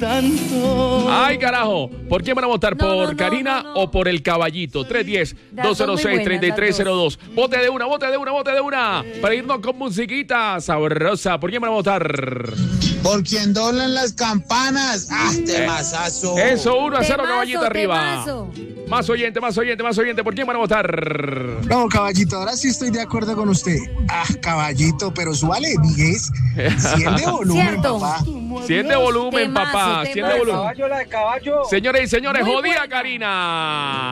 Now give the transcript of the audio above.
tanto. Ay, carajo. ¿Por quién van a votar? No, ¿Por no, Karina no. o por el caballito? 310-206-3302. Las Vote de una, vote de una, vote de una. Para irnos con musiquita sabrosa. ¿Por quién van a votar? Por quien doblan las campanas. ¡Ah, temazazo! Eso, 1-0, Temazo, caballito arriba. temazo. Más oyente, más oyente, más oyente. ¿Por quién van a votar? No, caballito, ahora sí estoy de acuerdo con usted. Ah, caballito, pero súbale 10. 100 de volumen, Cierto. papá. 100 de volumen, Temazo, papá. 100 de temazo. volumen. La de caballo. Señores y señores, Muy jodida buena. Karina.